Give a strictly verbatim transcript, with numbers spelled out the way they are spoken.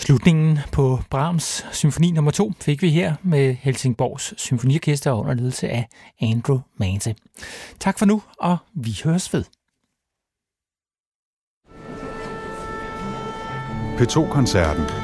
Slutningen på Brahms symfoni nummer to fik vi her med Helsingborgs Symfoniorkester under ledelse af Andrew Mante. Tak for nu, og vi høres ved. P to Koncerten.